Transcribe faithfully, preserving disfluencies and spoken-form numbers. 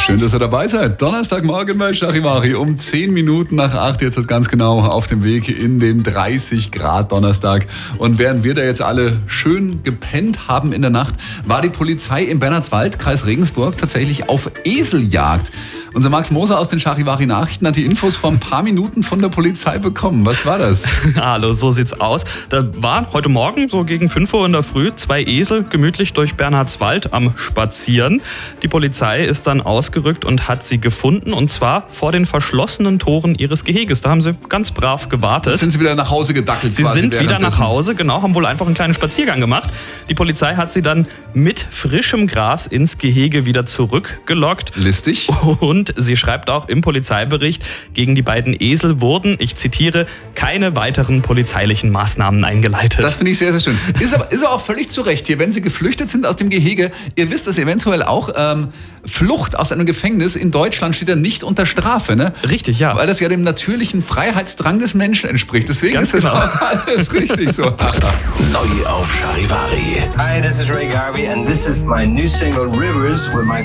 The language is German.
Schön, dass ihr dabei seid. Donnerstagmorgen bei Charivari um zehn Minuten nach acht. Jetzt ist ganz genau auf dem Weg in den dreißig Grad Donnerstag. Und während wir da jetzt alle schön gepennt haben in der Nacht, war die Polizei im Bernhardswald, Kreis Regensburg, tatsächlich auf Eseljagd. Unser Max Moser aus den Charivari Nachrichten hat die Infos vor ein paar Minuten von der Polizei bekommen. Was war das? Hallo, so sieht's aus. Da waren heute Morgen, so gegen fünf Uhr in der Früh, zwei Esel gemütlich durch Bernhardswald am Spazieren. Die Polizei ist dann ausgerückt und hat sie gefunden, und zwar vor den verschlossenen Toren ihres Geheges. Da haben sie ganz brav gewartet. Sind sie wieder nach Hause gedackelt? Sie quasi sind wieder nach währenddessen? Hause, genau, haben wohl einfach einen kleinen Spaziergang gemacht. Die Polizei hat sie dann mit frischem Gras ins Gehege wieder zurückgelockt. Listig. Und sie schreibt auch im Polizeibericht, gegen die beiden Esel wurden, ich zitiere, keine weiteren polizeilichen Maßnahmen eingeleitet. Das finde ich sehr, sehr schön. Ist aber, ist aber auch völlig zu Recht hier, wenn sie geflüchtet sind aus dem Gehege. Ihr wisst das eventuell auch, ähm, Flucht aus einem Gefängnis in Deutschland steht ja nicht unter Strafe, ne? Richtig, ja. Weil das ja dem natürlichen Freiheitsdrang des Menschen entspricht. Deswegen Ganz ist das genau. auch alles richtig so. Neu auf Charivari. Hi, this is Ray Garvey, and this is my new single Rivers with my